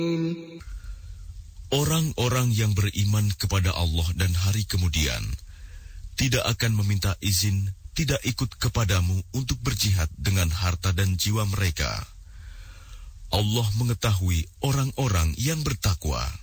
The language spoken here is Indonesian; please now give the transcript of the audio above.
Orang-orang yang beriman kepada Allah dan hari kemudian tidak akan meminta izin, tidak ikut kepadamu untuk berjihad dengan harta dan jiwa mereka. Allah mengetahui orang-orang yang bertakwa.